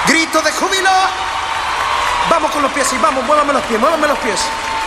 Grito de júbilo. Vamos con los pies, sí, vamos, muévame los pies, muévame los pies.